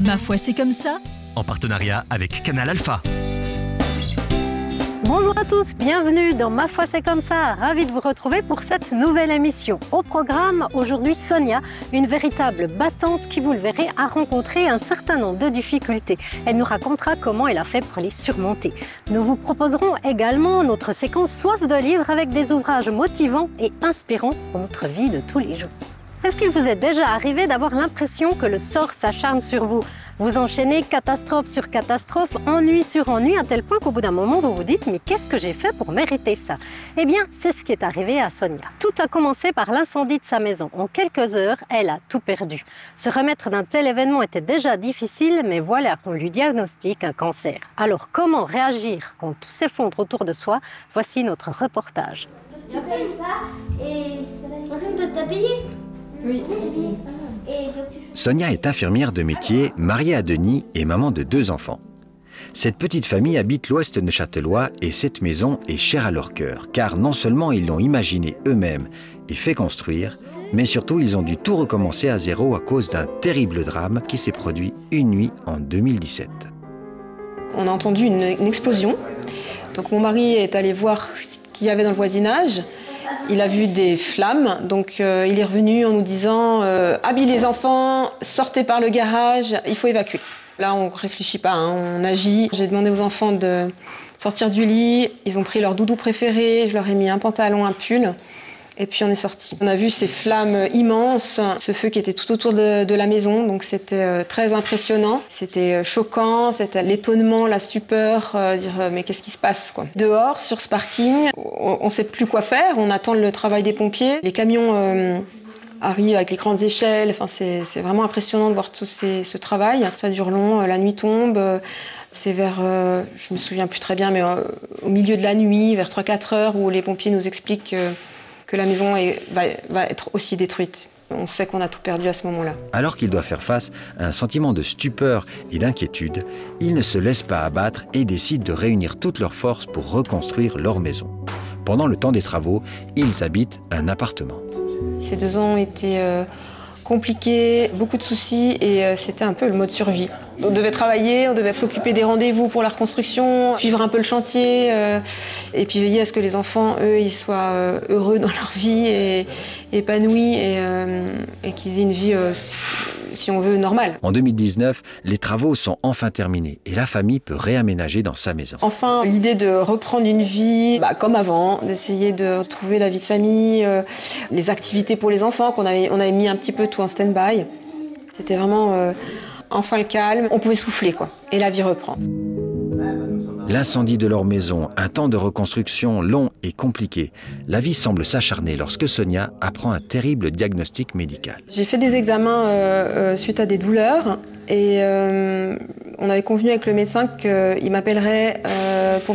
Ma foi, c'est comme ça. En partenariat avec Canal Alpha. Bonjour à tous, bienvenue dans Ma foi c'est comme ça. Ravi de vous retrouver pour cette nouvelle émission. Au programme, aujourd'hui Sonia, une véritable battante qui, vous le verrez, a rencontré un certain nombre de difficultés. Elle nous racontera comment elle a fait pour les surmonter. Nous vous proposerons également notre séquence Soif de livres avec des ouvrages motivants et inspirants pour notre vie de tous les jours. Est-ce qu'il vous est déjà arrivé d'avoir l'impression que le sort s'acharne sur vous ? Vous enchaînez catastrophe sur catastrophe, ennui sur ennui, à tel point qu'au bout d'un moment, vous vous dites « Mais qu'est-ce que j'ai fait pour mériter ça ?» Eh bien, c'est ce qui est arrivé à Sonia. Tout a commencé par l'incendie de sa maison. En quelques heures, elle a tout perdu. Se remettre d'un tel événement était déjà difficile, mais voilà qu'on lui diagnostique un cancer. Alors, comment réagir quand tout s'effondre autour de soi ? Voici notre reportage. Je paye pas et ça va. Par contre, t'as payé ? Oui. Sonia est infirmière de métier, mariée à Denis et maman de 2 enfants. Cette petite famille habite l'ouest neuchâtelois et cette maison est chère à leur cœur, car non seulement ils l'ont imaginée eux-mêmes et fait construire, mais surtout ils ont dû tout recommencer à zéro à cause d'un terrible drame qui s'est produit une nuit en 2017. On a entendu une explosion. Donc mon mari est allé voir ce qu'il y avait dans le voisinage. Il a vu des flammes, donc il est revenu en nous disant « Habillez les enfants, sortez par le garage, il faut évacuer ». Là, on ne réfléchit pas, on agit. J'ai demandé aux enfants de sortir du lit, ils ont pris leur doudou préféré, je leur ai mis un pantalon, un pull, et puis on est sortis. On a vu ces flammes immenses, ce feu qui était tout autour de la maison, donc c'était très impressionnant. C'était choquant, c'était l'étonnement, la stupeur, dire mais qu'est-ce qui se passe quoi. Dehors, sur ce parking, on ne sait plus quoi faire, on attend le travail des pompiers. Les camions arrivent avec les grandes échelles, enfin, c'est vraiment impressionnant de voir tout ce travail. Ça dure long, la nuit tombe. C'est vers, je me souviens plus très bien, mais au milieu de la nuit, vers 3-4 heures, où les pompiers nous expliquent que la maison va être aussi détruite. On sait qu'on a tout perdu à ce moment-là. Alors qu'ils doivent faire face à un sentiment de stupeur et d'inquiétude, ils ne se laissent pas abattre et décident de réunir toutes leurs forces pour reconstruire leur maison. Pendant le temps des travaux, ils habitent un appartement. Ces 2 ans ont été compliqués, beaucoup de soucis et c'était un peu le mode survie. On devait travailler, on devait s'occuper des rendez-vous pour la reconstruction, suivre un peu le chantier et puis veiller à ce que les enfants, eux, ils soient heureux dans leur vie et épanouis et qu'ils aient une vie, si on veut, normale. En 2019, les travaux sont enfin terminés et la famille peut réaménager dans sa maison. Enfin, l'idée de reprendre une vie comme avant, d'essayer de retrouver la vie de famille, les activités pour les enfants, on avait mis un petit peu tout en stand-by. C'était vraiment enfin le calme, on pouvait souffler quoi, et la vie reprend. L'incendie de leur maison, un temps de reconstruction long et compliqué. La vie semble s'acharner lorsque Sonia apprend un terrible diagnostic médical. J'ai fait des examens suite à des douleurs et on avait convenu avec le médecin qu'il m'appellerait pour